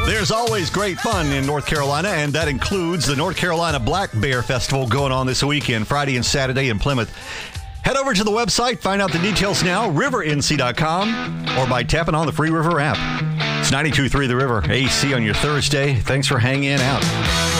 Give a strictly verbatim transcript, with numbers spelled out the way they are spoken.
There's always great fun in North Carolina, and that includes the North Carolina Black Bear Festival going on this weekend, Friday and Saturday in Plymouth. Head over to the website, find out the details now, river n c dot com, or by tapping on the Free River app. It's ninety-two point three The River, A C on your Thursday. Thanks for hanging out.